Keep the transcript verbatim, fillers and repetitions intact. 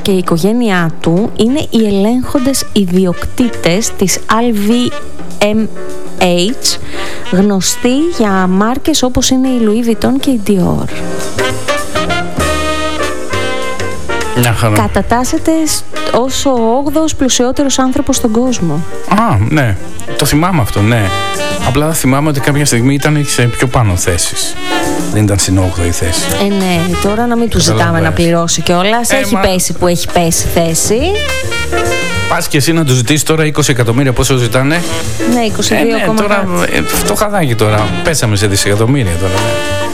και η οικογένειά του είναι οι ελέγχοντες ιδιοκτήτες της ελ βι εμ έιτς, γνωστοί για μάρκες όπως είναι η Louis Vuitton και η Dior. Κατατάσσεται ως ο όγδοος πλουσιότερος άνθρωπος στον κόσμο. Α, ναι. Το θυμάμαι αυτό, ναι. Απλά θυμάμαι ότι κάποια στιγμή ήταν σε πιο πάνω θέσεις. Δεν ήταν στην όγδοη θέση. Ε, ναι. Τώρα να μην του ζητάμε να πληρώσει κιόλας. Ε, έχει μα... πέσει που έχει πέσει θέση. Πας και εσύ να του ζητήσεις τώρα είκοσι εκατομμύρια, πόσο ζητάνε? Ναι, είκοσι δύο. Ε, ναι, τώρα, ε, φτωχαδάκι τώρα. Πέσαμε σε δισεκατομμύρια τώρα. Ναι.